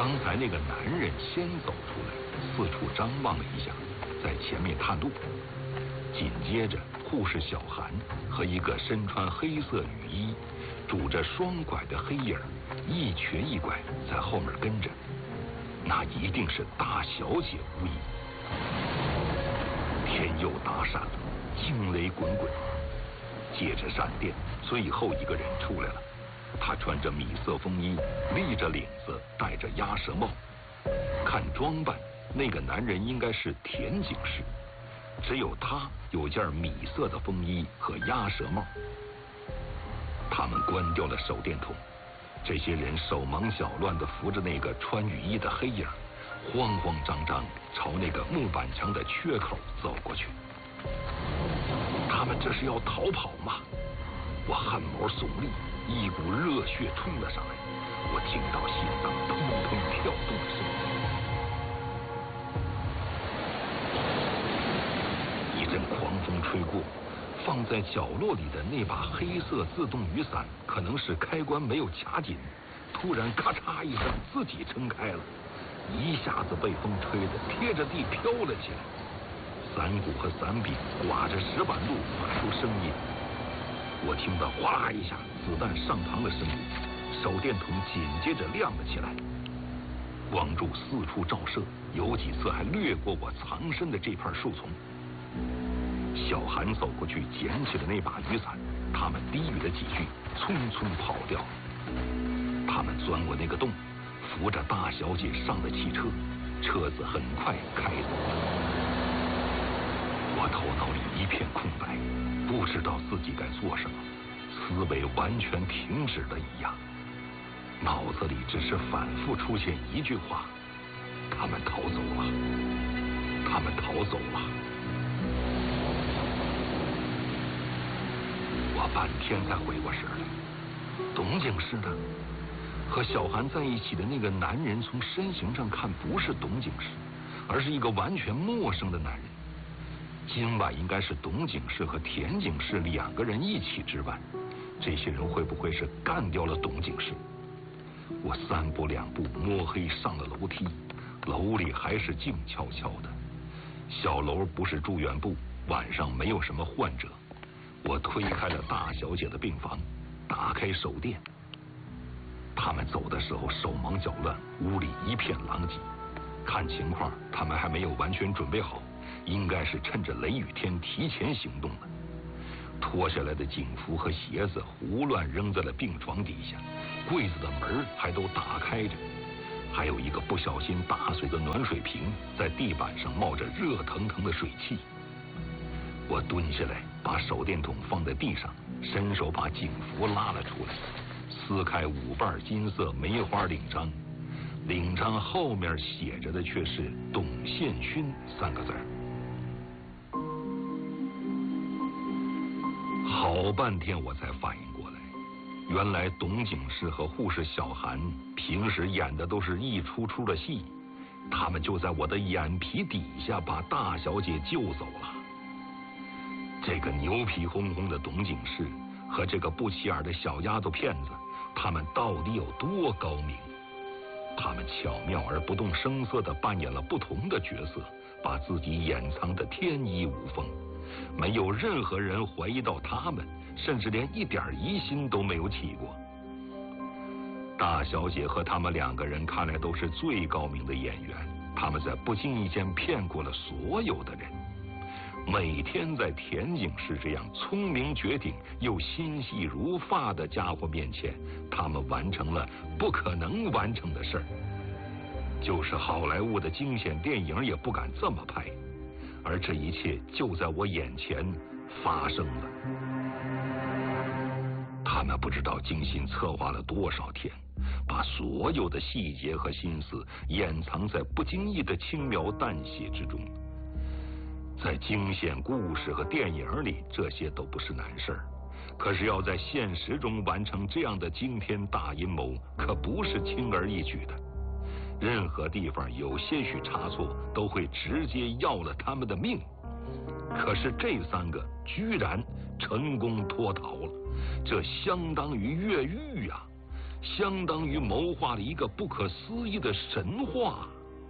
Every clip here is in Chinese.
刚才那个男人先走出来，四处张望了一下，在前面探路。紧接着，护士小韩和一个身穿黑色雨衣、拄着双拐的黑影一瘸一拐在后面跟着，那一定是大小姐无疑。天又打闪了，惊雷滚滚，借着闪电，最后一个人出来了。他穿着米色风衣，立着领子，戴着鸭舌帽。看装扮，那个男人应该是田警士，只有他有件米色的风衣和鸭舌帽。他们关掉了手电筒，这些人手忙脚乱地扶着那个穿雨衣的黑影，慌慌张张朝那个木板墙的缺口走过去。他们这是要逃跑吗？我汗毛耸立，一股热血冲了上来，我听到心脏砰砰跳动的声音。一阵狂风吹过，放在角落里的那把黑色自动雨伞可能是开关没有卡紧，突然咔嚓一声自己撑开了，一下子被风吹得贴着地飘了起来。伞骨和伞柄刮着石板路发出声音，我听到哗啦一下子弹上膛的声音，手电筒紧接着亮了起来。光柱四处照射，有几次还掠过我藏身的这片树丛。小韩走过去捡起了那把雨伞，他们低语了几句，匆匆跑掉。他们钻过那个洞，扶着大小姐上了汽车，车子很快开走了。我头脑里一片空白，不知道自己该做什么，思维完全停止了一样，脑子里只是反复出现一句话：他们逃走了，他们逃走了。我半天才回过神来，董警士呢？和小韩在一起的那个男人，从身形上看不是董警士，而是一个完全陌生的男人。今晚应该是董警士和田警士两个人一起值班，这些人会不会是干掉了董警士？我三步两步摸黑上了楼梯，楼里还是静悄悄的。小楼不是住院部，晚上没有什么患者。我推开了大小姐的病房，打开手电。他们走的时候手忙脚乱，屋里一片狼藉。看情况，他们还没有完全准备好，应该是趁着雷雨天提前行动的。脱下来的警服和鞋子胡乱扔在了病床底下，柜子的门还都打开着，还有一个不小心打碎的暖水瓶在地板上冒着热腾腾的水汽。我蹲下来，把手电筒放在地上，伸手把警服拉了出来，撕开五瓣金色梅花领章，领章后面写着的却是董宪勋3个字。好半天我才反应过来，原来董警士和护士小韩平时演的都是一出出的戏，他们就在我的眼皮底下把大小姐救走了。这个牛皮哄哄的董警士和这个不起眼的小丫头片子，他们到底有多高明？他们巧妙而不动声色地扮演了不同的角色，把自己掩藏得天衣无缝，没有任何人怀疑到他们，甚至连一点疑心都没有起过。大小姐和他们两个人看来都是最高明的演员，他们在不经意间骗过了所有的人。每天在田警士这样聪明绝顶又心细如发的家伙面前，他们完成了不可能完成的事儿。就是好莱坞的惊险电影也不敢这么拍，而这一切就在我眼前发生了。他们不知道精心策划了多少天，把所有的细节和心思掩藏在不经意的轻描淡写之中。在惊险故事和电影里，这些都不是难事儿，可是要在现实中完成这样的惊天大阴谋，可不是轻而易举的。任何地方有些许差错，都会直接要了他们的命。可是这3个居然成功脱逃了，这相当于越狱啊！ 相当于谋划了一个不可思议的神话。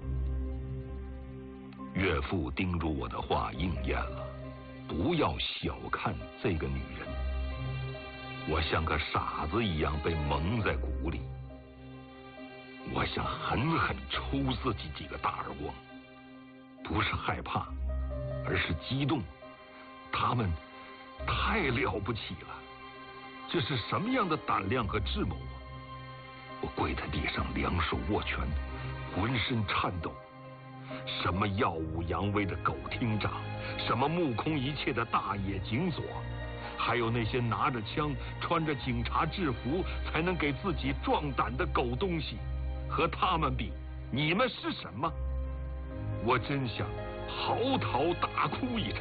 岳父叮嘱我的话应验了，不要小看这个女人。我像个傻子一样被蒙在鼓里，我想狠狠抽自己几个大耳光，不是害怕，而是激动。他们太了不起了，这是什么样的胆量和智谋啊！我跪在地上，两手握拳，浑身颤抖。什么耀武扬威的狗厅长，什么目空一切的大野警佐，还有那些拿着枪穿着警察制服才能给自己壮胆的狗东西，和他们比，你们是什么？我真想嚎啕大哭一场。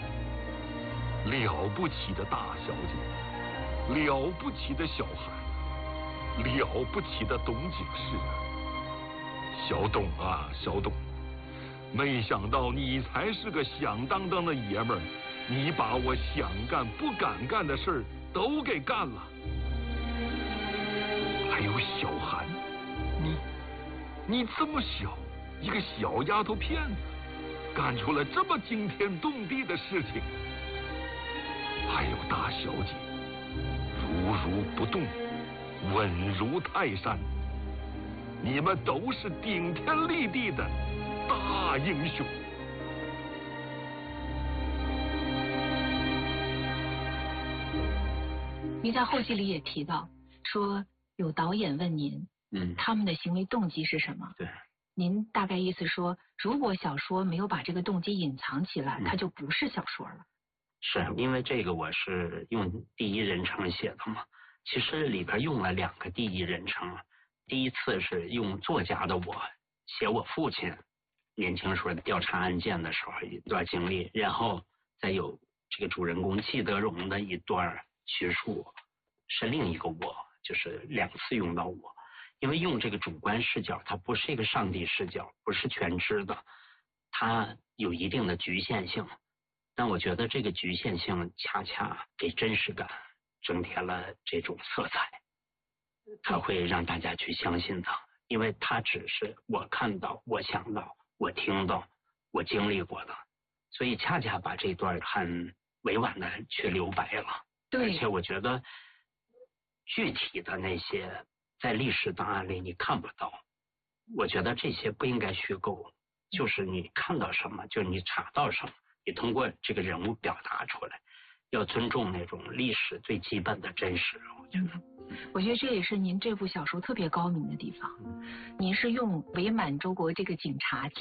了不起的大小姐，了不起的小韩，了不起的董警视啊！小董啊，小董，没想到你才是个响当当的爷们儿，你把我想干不敢干的事儿都给干了。还有小韩，你这么小，一个小丫头片子，干出了这么惊天动地的事情。还有大小姐，如不动，稳如泰山。你们都是顶天立地的大英雄。 您在后记里也提到，说有导演问您，他们的行为动机是什么？ 对。 您大概意思说，如果小说没有把这个动机隐藏起来，它就不是小说了。 是因为这个我是用第一人称写的嘛，其实里边用了2个第一人称。第一次是用作家的我写我父亲年轻时候调查案件的时候一段经历，然后再有这个主人公季德荣的一段叙述是另一个我，就是2次用到我。因为用这个主观视角，它不是一个上帝视角，不是全知的，它有一定的局限性。但我觉得这个局限性恰恰给真实感增添了这种色彩，它会让大家去相信它，因为它只是我看到、我想到、我听到、我经历过的，所以恰恰把这段很委婉的去留白了。对，而且我觉得具体的那些在历史档案里你看不到，我觉得这些不应该虚构，就是你看到什么，就是你查到什么，你通过这个人物表达出来，要尊重那种历史最基本的真实。 我觉得这也是您这部小说特别高明的地方，您是用伪满洲国这个警察